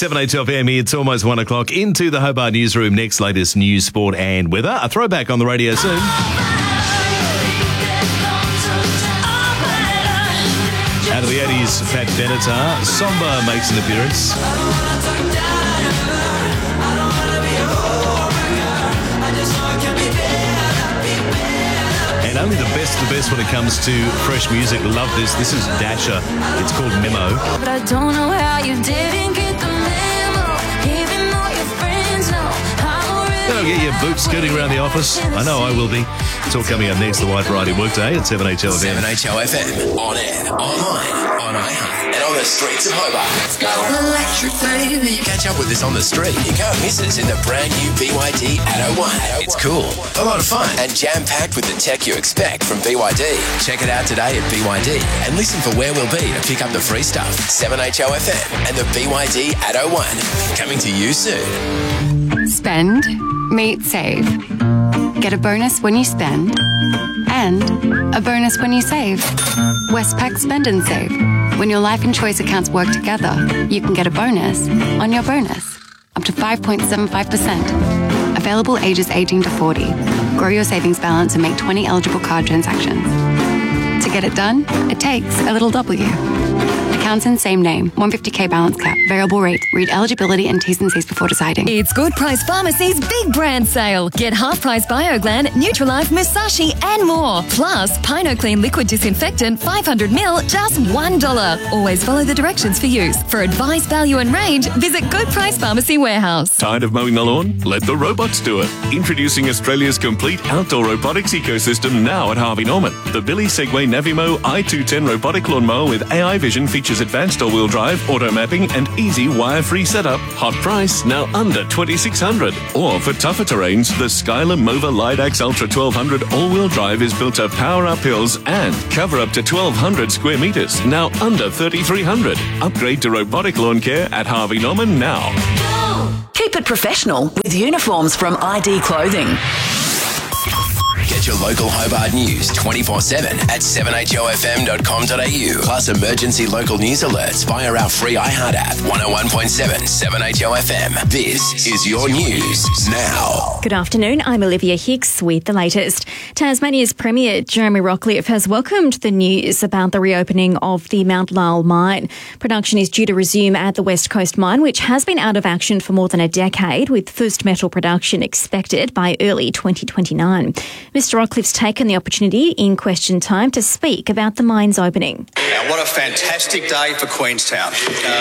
7HLFM, it's almost 1 o'clock. Into the Hobart newsroom. Next, latest news, sport and weather. A throwback on the radio soon. Out of the 80s, Pat Benatar. Somber makes an appearance. And only the best when it comes to fresh music. Love this. This is Dasher. It's called Memo. But I don't know how you didn't get the memo. Even though your friends know how That'll get your boots scooting around the office. I know I will be. It's all coming up next, the White Variety Workday at 7HLFM. 7HLFM. On air, online, on iHeart, and on the streets of Hobart. Let's go. electric, baby. Catch up with us on the street. You can't miss us in the brand new BYD Atto 1. It's cool, a lot of fun, and jam-packed with the tech you expect from BYD. Check it out today at BYD and listen for where we'll be to pick up the free stuff. 7HLFM and the BYD Atto 1. Coming to you soon. Spend, meet, save. Get a bonus when you spend and a bonus when you save. Westpac Spend and Save. When your life and choice accounts work together, you can get a bonus on your bonus. Up to 5.75%. Available ages 18 to 40. Grow your savings balance and make 20 eligible card transactions. To get it done, it takes a little W. Accounts in same name. 150k balance cap. Variable rate. Read eligibility and T's and C's before deciding. It's Good Price Pharmacy's big brand sale. Get half-price BioGlan, Nutralife, Musashi and more. Plus, PinoClean Liquid Disinfectant 500ml, just $1. Always follow the directions for use. For advice, value and range, visit Good Price Pharmacy Warehouse. Tired of mowing the lawn? Let the robots do it. Introducing Australia's complete outdoor robotics ecosystem now at Harvey Norman. The Billy Segway Navimo i210 robotic lawnmower with AI vision features advanced all-wheel drive, auto mapping and easy wire-free setup. Hot price, now under $2,600. Or for tougher terrains, the Skylar Mova Lidax Ultra 1200 all-wheel drive is built to power up hills and cover up to 1,200 square metres, now under $3,300. Upgrade to robotic lawn care at Harvey Norman now. Keep it professional with uniforms from ID Clothing. Get your local Hobart news 24/7 at 7HOFM.com.au. Plus emergency local news alerts via our free iHeart app. 101.7 7HOFM. This is your news now. Good afternoon, I'm Olivia Hicks with the latest. Tasmania's Premier Jeremy Rockcliffe has welcomed the news about the reopening of the Mount Lyell mine. Production is due to resume at the West Coast mine, which has been out of action for more than a decade, with first metal production expected by early 2029. Mr. Rockcliffe's taken the opportunity in question time to speak about the mine's opening. Now, what a fantastic day for Queenstown.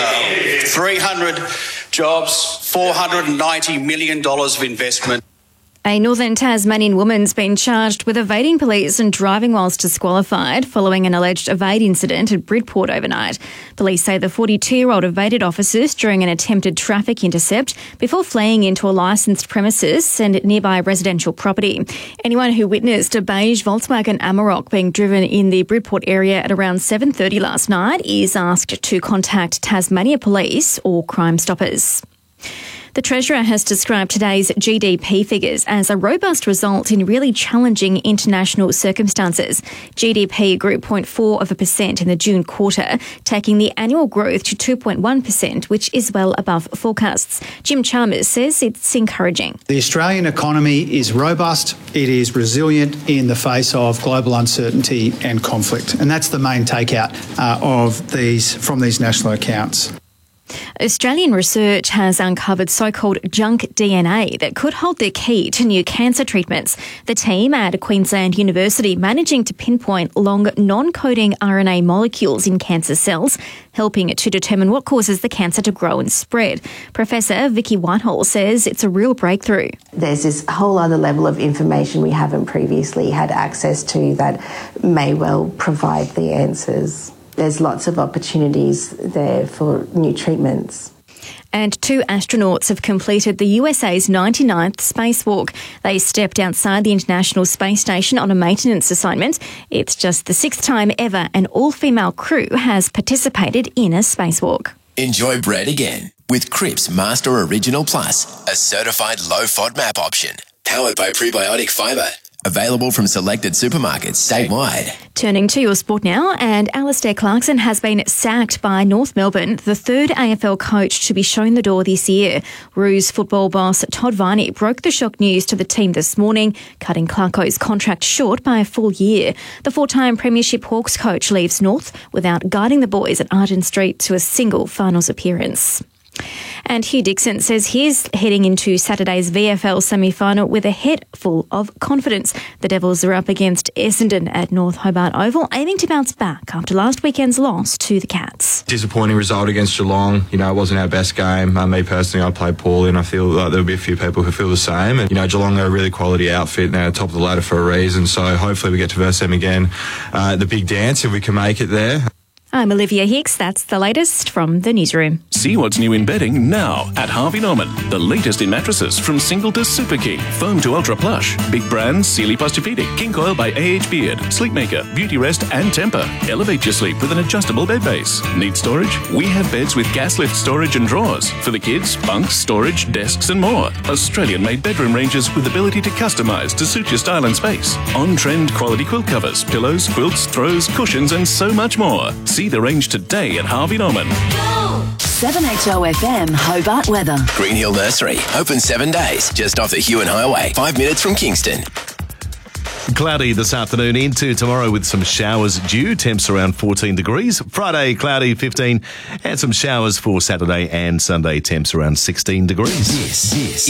300 jobs, $490 million of investment. A northern Tasmanian woman's been charged with evading police and driving whilst disqualified following an alleged evade incident at Bridport overnight. Police say the 42-year-old evaded officers during an attempted traffic intercept before fleeing into a licensed premises and nearby residential property. Anyone who witnessed a beige Volkswagen Amarok being driven in the Bridport area at around 7:30 last night is asked to contact Tasmania Police or Crime Stoppers. The Treasurer has described today's GDP figures as a robust result in really challenging international circumstances. GDP grew 0.4% in the June quarter, taking the annual growth to 2.1%, which is well above forecasts. Jim Chalmers says it's encouraging. The Australian economy is robust, it is resilient in the face of global uncertainty and conflict, and that's the main takeout from these national accounts. Australian research has uncovered so-called junk DNA that could hold the key to new cancer treatments. The team at Queensland University managing to pinpoint long non-coding RNA molecules in cancer cells, helping to determine what causes the cancer to grow and spread. Professor Vicky Whitehall says it's a real breakthrough. There's this whole other level of information we haven't previously had access to that may well provide the answers. There's lots of opportunities there for new treatments. And 2 astronauts have completed the USA's 99th spacewalk. They stepped outside the International Space Station on a maintenance assignment. It's just the 6th time ever an all-female crew has participated in a spacewalk. Enjoy bread again with Cripps Master Original Plus, a certified low FODMAP option, powered by prebiotic fibre. Available from selected supermarkets statewide. Turning to your sport now, and Alistair Clarkson has been sacked by North Melbourne, the third AFL coach to be shown the door this year. Roos football boss Todd Viney broke the shock news to the team this morning, cutting Clarko's contract short by a full year. The four-time Premiership Hawks coach leaves North without guiding the boys at Argent Street to a single finals appearance. And Hugh Dixon says he's heading into Saturday's VFL semi-final with a head full of confidence. The Devils are up against Essendon at North Hobart Oval, aiming to bounce back after last weekend's loss to the Cats. Disappointing result against Geelong. You know, it wasn't our best game. Me personally, I played poorly, and I feel like there'll be a few people who feel the same. And, you know, Geelong are a really quality outfit, and they're top of the ladder for a reason. So hopefully we get to verse them again. The big dance, if we can make it there. I'm Olivia Hicks. That's the latest from the newsroom. See what's new in bedding now at Harvey Norman. The latest in mattresses from single to super king, foam to ultra plush. Big brands Sealy Posturepedic, King Coil by AH Beard, Sleepmaker, Beauty Rest and Temper. Elevate your sleep with an adjustable bed base. Need storage? We have beds with gas lift storage and drawers. For the kids, bunks, storage, desks and more. Australian-made bedroom ranges with ability to customise to suit your style and space. On-trend quality quilt covers, pillows, quilts, throws, cushions and so much more. See the range today at Harvey Norman. 7HO FM Hobart weather. Green Hill Nursery, open 7 days, just off the Hewen Highway, 5 minutes from Kingston. Cloudy this afternoon into tomorrow with some showers due. Temps around 14 degrees. Friday, cloudy 15 and some showers for Saturday and Sunday. Temps around 16 degrees. This